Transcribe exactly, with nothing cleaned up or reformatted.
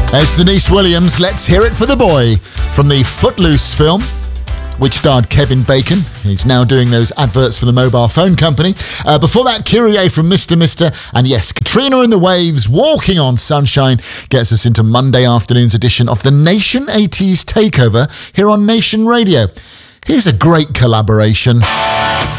There's Denise Williams, Let's Hear It for the Boy, from the Footloose film, which starred Kevin Bacon. He's now doing those adverts for the mobile phone company. Uh, before that, Kyrie from Mister Mister. And yes, Katrina and the Waves, Walking on Sunshine, gets us into Monday afternoon's edition of the Nation eighties Takeover here on Nation Radio. Here's a great collaboration.